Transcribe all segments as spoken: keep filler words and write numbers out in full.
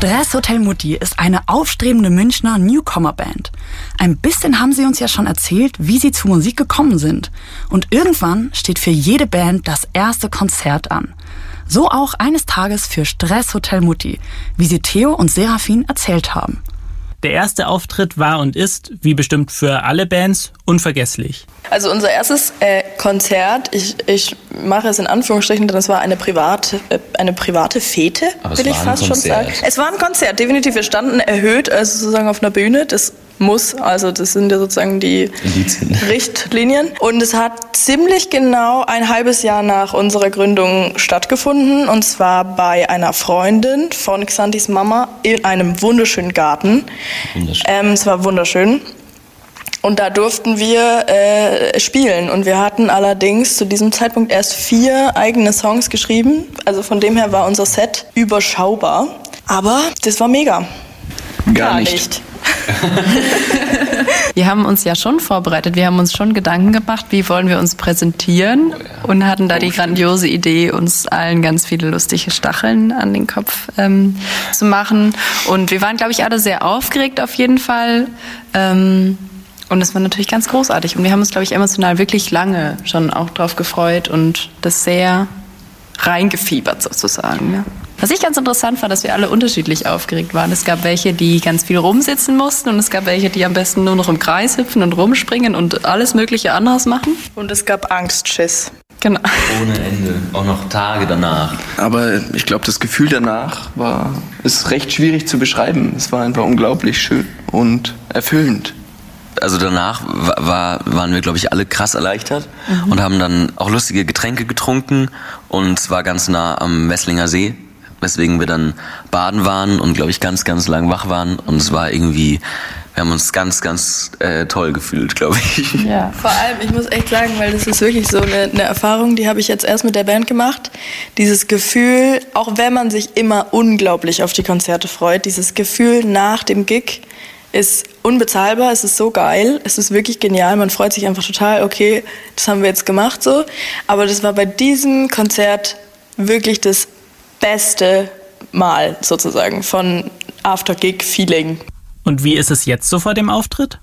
Stress Hotel Mutti ist eine aufstrebende Münchner Newcomer-Band. Ein bisschen haben sie uns ja schon erzählt, wie sie zur Musik gekommen sind. Und irgendwann steht für jede Band das erste Konzert an. So auch eines Tages für Stress Hotel Mutti, wie sie Theo und Serafin erzählt haben. Der erste Auftritt war und ist, wie bestimmt für alle Bands, unvergesslich. Also unser erstes äh, Konzert, ich, ich mache es in Anführungsstrichen, denn es war eine private, äh, eine private Fete, aber will ich fast schon sagen. Es war ein Konzert, definitiv. Wir standen erhöht, also sozusagen auf einer Bühne. Das muss, also das sind ja sozusagen die Indizien. Richtlinien. Und es hat ziemlich genau ein halbes Jahr nach unserer Gründung stattgefunden. Und zwar bei einer Freundin von Xantis Mama in einem wunderschönen Garten. Wunderschön. Ähm, es war wunderschön. Und da durften wir äh, spielen. Und wir hatten allerdings zu diesem Zeitpunkt erst vier eigene Songs geschrieben. Also von dem her war unser Set überschaubar. Aber das war mega. Gar, Gar nicht. nicht. Wir haben uns ja schon vorbereitet, wir haben uns schon Gedanken gemacht, wie wollen wir uns präsentieren und hatten da die grandiose Idee, uns allen ganz viele lustige Stacheln an den Kopf ähm, zu machen. Und wir waren, glaube ich, alle sehr aufgeregt auf jeden Fall. Ähm, und es war natürlich ganz großartig. Und wir haben uns, glaube ich, emotional wirklich lange schon auch drauf gefreut und das sehr reingefiebert sozusagen. Ja. Was ich ganz interessant fand, dass wir alle unterschiedlich aufgeregt waren. Es gab welche, die ganz viel rumsitzen mussten und es gab welche, die am besten nur noch im Kreis hüpfen und rumspringen und alles mögliche anderes machen. Und es gab Angstschiss. Genau. Ohne Ende, auch noch Tage danach. Aber ich glaube, das Gefühl danach war, ist recht schwierig zu beschreiben. Es war einfach unglaublich schön und erfüllend. Also danach war, waren wir, glaube ich, alle krass erleichtert mhm. und haben dann auch lustige Getränke getrunken und es war ganz nah am Wesslinger See, weswegen wir dann baden waren und, glaube ich, ganz, ganz lang wach waren und es war irgendwie, wir haben uns ganz, ganz äh, toll gefühlt, glaube ich. Ja. Vor allem, ich muss echt sagen, weil das ist wirklich so eine, eine Erfahrung, die habe ich jetzt erst mit der Band gemacht. Dieses Gefühl, auch wenn man sich immer unglaublich auf die Konzerte freut, dieses Gefühl nach dem Gig ist unbezahlbar, es ist so geil, es ist wirklich genial, man freut sich einfach total, okay, das haben wir jetzt gemacht so. Aber das war bei diesem Konzert wirklich das beste Mal sozusagen von After-Gig-Feeling. Und wie ist es jetzt so vor dem Auftritt?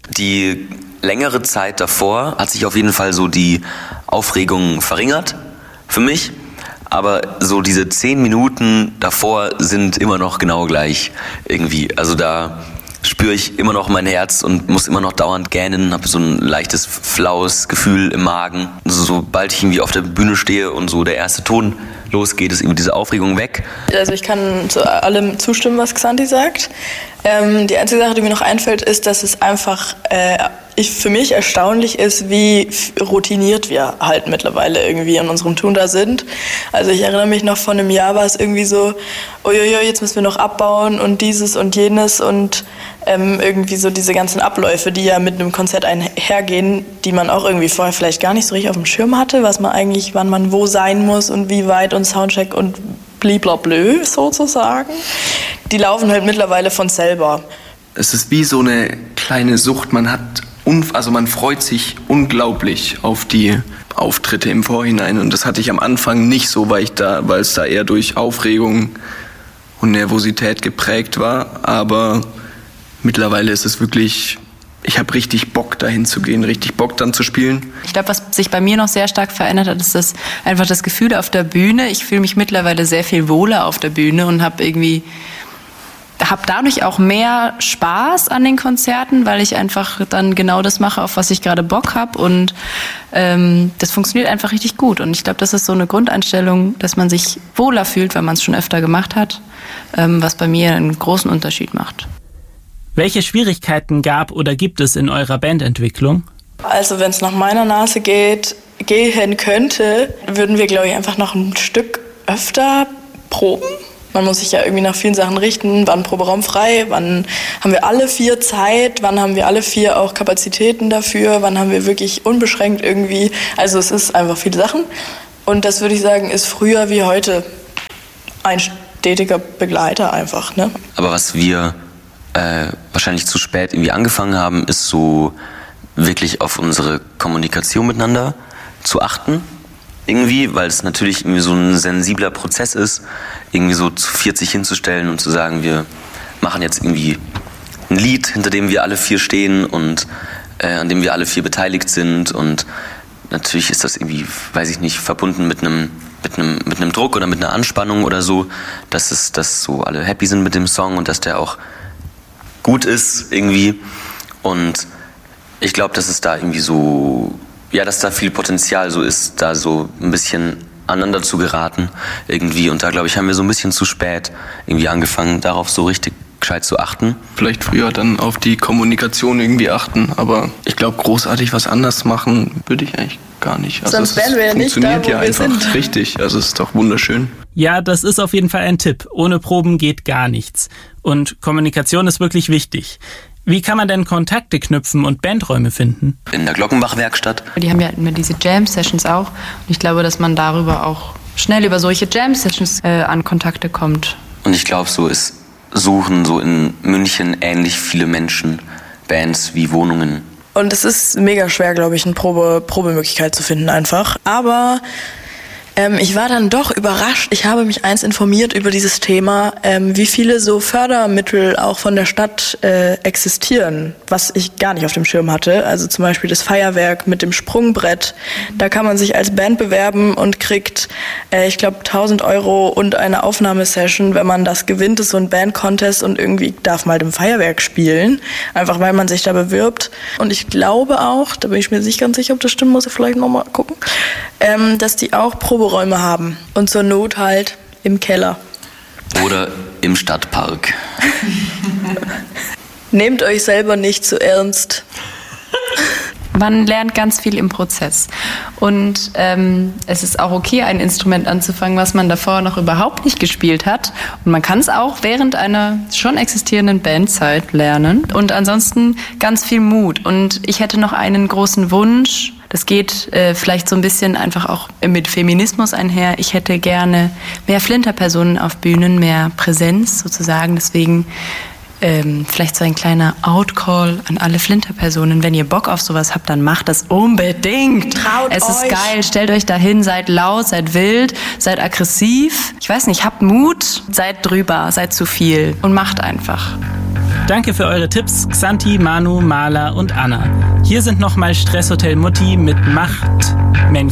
Die längere Zeit davor hat sich auf jeden Fall so die Aufregung verringert für mich. Aber so diese zehn Minuten davor sind immer noch genau gleich irgendwie. Also da spüre ich immer noch mein Herz und muss immer noch dauernd gähnen, habe so ein leichtes flaues Gefühl im Magen. Also sobald ich irgendwie auf der Bühne stehe und so der erste Ton losgeht, ist irgendwie diese Aufregung weg. Also ich kann zu allem zustimmen, was Xanti sagt. Ähm, die einzige Sache, die mir noch einfällt, ist, dass es einfach äh, ich, für mich erstaunlich ist, wie routiniert wir halt mittlerweile irgendwie in unserem Tun da sind. Also ich erinnere mich noch, vor einem Jahr war es irgendwie so, uiuiui, jetzt müssen wir noch abbauen und dieses und jenes und ähm, irgendwie so diese ganzen Abläufe, die ja mit einem Konzert einhergehen, die man auch irgendwie vorher vielleicht gar nicht so richtig auf dem Schirm hatte, was man eigentlich, wann man wo sein muss und wie weit und Soundcheck und bliblablö sozusagen. Die laufen halt mittlerweile von selber. Es ist wie so eine kleine Sucht. Man hat, also man freut sich unglaublich auf die Auftritte im Vorhinein. Und das hatte ich am Anfang nicht so, weil ich da, weil es da eher durch Aufregung und Nervosität geprägt war. Aber mittlerweile ist es wirklich, ich habe richtig Bock, dahin zu gehen, richtig Bock dann zu spielen. Ich glaube, was sich bei mir noch sehr stark verändert hat, ist das einfach das Gefühl auf der Bühne. Ich fühle mich mittlerweile sehr viel wohler auf der Bühne und habe irgendwie habe dadurch auch mehr Spaß an den Konzerten, weil ich einfach dann genau das mache, auf was ich gerade Bock habe und ähm, das funktioniert einfach richtig gut und ich glaube, das ist so eine Grundeinstellung, dass man sich wohler fühlt, weil man es schon öfter gemacht hat, ähm, was bei mir einen großen Unterschied macht. Welche Schwierigkeiten gab oder gibt es in eurer Bandentwicklung? Also wenn es nach meiner Nase geht, gehen könnte, würden wir, glaube ich, einfach noch ein Stück öfter proben. Man muss sich ja irgendwie nach vielen Sachen richten. Wann Proberaum frei? Wann haben wir alle vier Zeit? Wann haben wir alle vier auch Kapazitäten dafür? Wann haben wir wirklich unbeschränkt irgendwie? Also es ist einfach viele Sachen. Und das würde ich sagen, ist früher wie heute ein stetiger Begleiter einfach. Ne? Aber was wir äh, wahrscheinlich zu spät irgendwie angefangen haben, ist so wirklich auf unsere Kommunikation miteinander zu achten. irgendwie, weil es natürlich irgendwie so ein sensibler Prozess ist, irgendwie so zu vierzig hinzustellen und zu sagen, wir machen jetzt irgendwie ein Lied, hinter dem wir alle vier stehen und äh, an dem wir alle vier beteiligt sind, und natürlich ist das irgendwie, weiß ich nicht, verbunden mit einem mit einem mit einem Druck oder mit einer Anspannung oder so, dass es dass so alle happy sind mit dem Song und dass der auch gut ist irgendwie, und ich glaube, dass es da irgendwie so, ja, dass da viel Potenzial so ist, da so ein bisschen aneinander zu geraten irgendwie, und da glaube ich, haben wir so ein bisschen zu spät irgendwie angefangen, darauf so richtig gescheit zu achten. Vielleicht früher dann auf die Kommunikation irgendwie achten, aber ich glaube, großartig was anders machen würde ich eigentlich gar nicht. Also Sonst wären wir ja nicht da, wo funktioniert ja wir einfach sind. richtig, also es ist doch wunderschön. Ja, das ist auf jeden Fall ein Tipp. Ohne Proben geht gar nichts. Und Kommunikation ist wirklich wichtig. Wie kann man denn Kontakte knüpfen und Bandräume finden? In der Glockenbach-Werkstatt. Die haben ja immer diese Jam-Sessions auch. Und ich glaube, dass man darüber auch schnell über solche Jam-Sessions äh, an Kontakte kommt. Und ich glaube, so ist suchen so in München ähnlich viele Menschen Bands wie Wohnungen. Und es ist mega schwer, glaube ich, eine Probe, Probemöglichkeit zu finden einfach. Aber ähm, ich war dann doch überrascht. Ich habe mich eins informiert über dieses Thema, ähm, wie viele so Fördermittel auch von der Stadt äh, existieren, was ich gar nicht auf dem Schirm hatte. Also zum Beispiel das Feuerwerk mit dem Sprungbrett. Da kann man sich als Band bewerben und kriegt, äh, ich glaube, tausend Euro und eine Aufnahmesession. Wenn man das gewinnt, ist so ein Band-Contest und irgendwie darf man halt im Feuerwerk spielen, einfach weil man sich da bewirbt. Und ich glaube auch, da bin ich mir nicht ganz sicher, ob das stimmt, muss ich vielleicht nochmal gucken, ähm, dass die auch Proberäume haben und zur Not halt im Keller. Oder im Stadtpark. Nehmt euch selber nicht zu ernst. Man lernt ganz viel im Prozess. Und ähm, es ist auch okay, ein Instrument anzufangen, was man davor noch überhaupt nicht gespielt hat. Und man kann es auch während einer schon existierenden Bandzeit lernen. Und ansonsten ganz viel Mut. Und ich hätte noch einen großen Wunsch. Das geht äh, vielleicht so ein bisschen einfach auch mit Feminismus einher. Ich hätte gerne mehr Flinterpersonen auf Bühnen, mehr Präsenz sozusagen. Deswegen ähm, vielleicht so ein kleiner Outcall an alle Flinterpersonen. Wenn ihr Bock auf sowas habt, dann macht das unbedingt. Traut es ist euch. geil. Stellt euch dahin, seid laut, seid wild, seid aggressiv. Ich weiß nicht, habt Mut, seid drüber, seid zu viel und macht einfach. Danke für eure Tipps, Xanthi, Manu, Mala und Anna. Hier sind nochmal Stresshotel Mutti mit Macht.